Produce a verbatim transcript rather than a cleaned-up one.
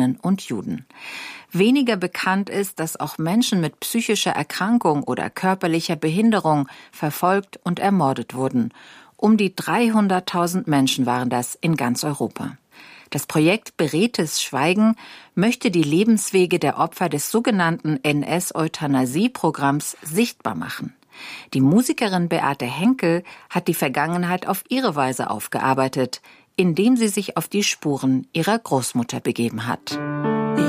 Jüdinnen und Juden. Weniger bekannt ist, dass auch Menschen mit psychischer Erkrankung oder körperlicher Behinderung verfolgt und ermordet wurden. Um die dreihunderttausend Menschen waren das in ganz Europa. Das Projekt Beredtes Schweigen möchte die Lebenswege der Opfer des sogenannten N S-Euthanasie-Programms sichtbar machen. Die Musikerin Beate Henkel hat die Vergangenheit auf ihre Weise aufgearbeitet, indem sie sich auf die Spuren ihrer Großmutter begeben hat.